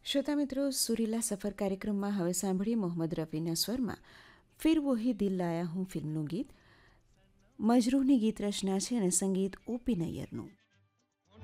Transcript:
શ્રોતા મિત્રો, સુરીલા સફર કાર્યક્રમમાં હવે સાંભળીએ મોહમ્મદ રફીના સ્વરમાં ફિર વહી દિલ લાયા હું ફિલ્મનું ગીત. મજરૂહની ગીત રચના છે અને સંગીત ઓપી નૈયરનું.